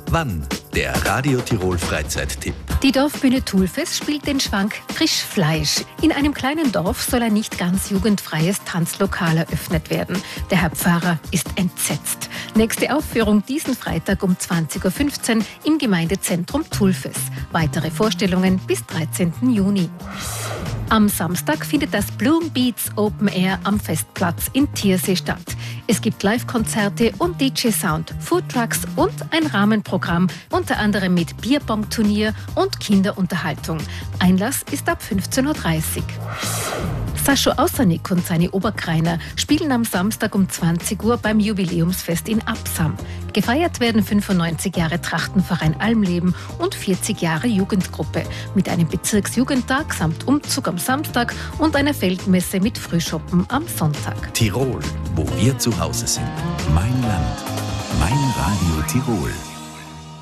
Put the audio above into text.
Wann? Der Radio Tirol Freizeittipp. Die Dorfbühne Thulfes spielt den Schwank Frischfleisch. In einem kleinen Dorf soll ein nicht ganz jugendfreies Tanzlokal eröffnet werden. Der Herr Pfarrer ist entsetzt. Nächste Aufführung diesen Freitag um 20.15 Uhr im Gemeindezentrum Thulfes. Weitere Vorstellungen bis 13. Juni. Am Samstag findet das Bloom Beats Open Air am Festplatz in Thiersee statt. Es gibt Live-Konzerte und DJ-Sound, Foodtrucks und ein Rahmenprogramm, unter anderem mit Bierbong-Turnier und Kinderunterhaltung. Einlass ist ab 15.30 Uhr. Sascho Außernick und seine Oberkreiner spielen am Samstag um 20 Uhr beim Jubiläumsfest in Absam. Gefeiert werden 95 Jahre Trachtenverein Almleben und 40 Jahre Jugendgruppe mit einem Bezirksjugendtag samt Umzug am Samstag und einer Feldmesse mit Frühschoppen am Sonntag. Tirol, wo wir zu Hause sind. Mein Land, mein Radio Tirol.